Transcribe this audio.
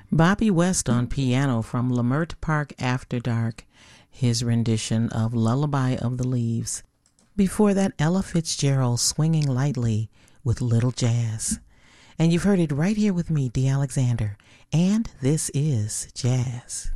Bobby West on piano from Lamert Park After Dark, his rendition of Lullaby of the Leaves. Before that, Ella Fitzgerald Swinging Lightly with Little Jazz. And you've heard it right here with me, Dee Alexander, and this is Jazz.